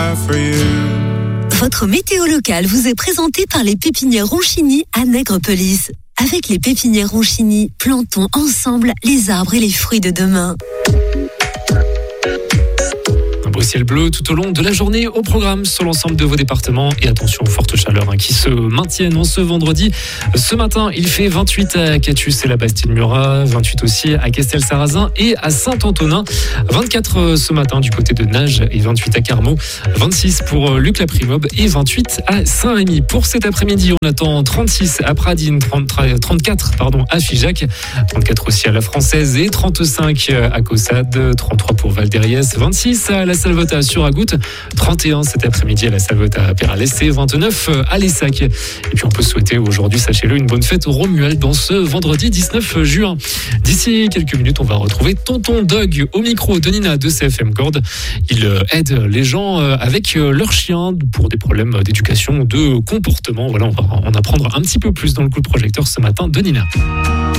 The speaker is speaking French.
have for you. Votre météo locale vous est présentée par les pépinières Ronchini à Nègrepelisse. Avec les pépinières Ronchini, plantons ensemble les arbres et les fruits de demain. Un beau ciel bleu tout au long de la journée au programme sur l'ensemble de vos départements. Et attention aux fortes chaleurs qui se maintiennent en ce vendredi. Ce matin, il fait 28 à Catus et la Bastille-Murat, 28 aussi à Castel-Sarrazin et à Saint-Antonin, 24 ce matin du côté de Nages et 28 à Carmaux, 26 pour Luc-la-Primobe et 28 à Saint-Rémy. Pour cet après-midi, on attend 36 à Pradines, 34 à Figeac, 34 aussi à la Française et 35 à Caussade, 33 pour Val-d'Eriès, 26 à la Salvetat sur Agout, 31 cet après-midi à la Salvetat à Péralès et 29 à Lessac. Et puis on peut souhaiter aujourd'hui, sachez-le, une bonne fête au Romuald dans ce vendredi 19 juin. D'ici quelques minutes, on va retrouver Tonton Dog au micro de Nina de CFM Cord. Il aide les gens avec leurs chiens pour des problèmes d'éducation, de comportement. Voilà, on va en apprendre un petit peu plus dans le coup de projecteur ce matin de Nina.